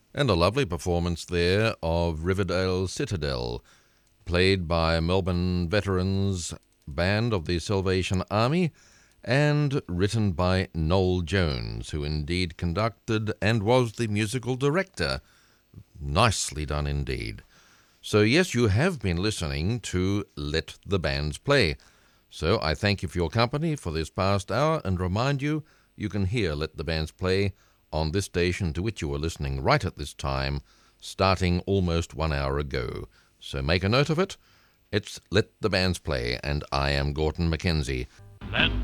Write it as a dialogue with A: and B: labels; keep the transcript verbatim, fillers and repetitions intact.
A: And a lovely performance there of Riverdale Citadel, played by Melbourne Veterans Band of the Salvation Army, and written by Noel Jones, who indeed conducted and was the musical director. Nicely done indeed. So yes, you have been listening to Let the Bands Play. So I thank you for your company for this past hour and remind you, you can hear Let the Bands Play on this station to which you are listening right at this time, starting almost one hour ago. So make a note of it. It's Let the Bands Play, and I am Gordon Mackenzie.
B: Let